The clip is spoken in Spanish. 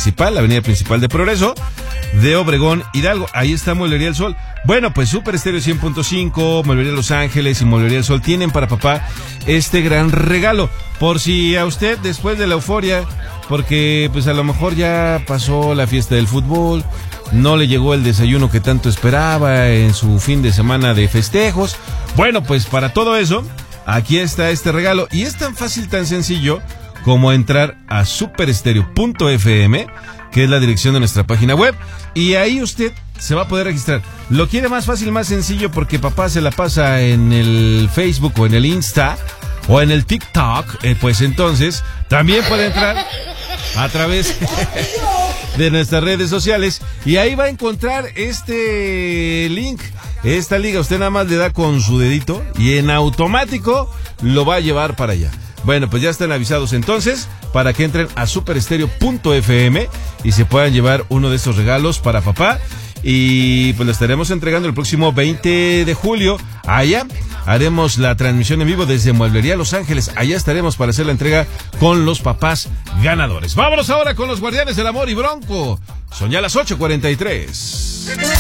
principal, la avenida principal de Progreso, de Obregón, Hidalgo. Ahí está Mueblería El Sol. Bueno, pues Super Estéreo 100.5, Mueblería Los Ángeles y Mueblería El Sol tienen para papá este gran regalo. Por si a usted, después de la euforia, porque pues a lo mejor ya pasó la fiesta del fútbol, no le llegó el desayuno que tanto esperaba en su fin de semana de festejos. Bueno, pues para todo eso, aquí está este regalo. Y es tan fácil, tan sencillo como entrar a superestereo.fm, que es la dirección de nuestra página web, y ahí usted se va a poder registrar. Lo quiere más fácil, más sencillo, porque papá se la pasa en el Facebook o en el Insta o en el TikTok, pues entonces también puede entrar a través de nuestras redes sociales y ahí va a encontrar este link, esta liga. Usted nada más le da con su dedito y en automático lo va a llevar para allá. Bueno, pues ya están avisados entonces para que entren a superestereo.fm y se puedan llevar uno de estos regalos para papá. Y pues lo estaremos entregando el próximo 20 de julio. Allá haremos la transmisión en vivo desde Mueblería Los Ángeles. Allá estaremos para hacer la entrega con los papás ganadores. Vámonos ahora con los Guardianes del Amor y Bronco. Son ya las 8:43.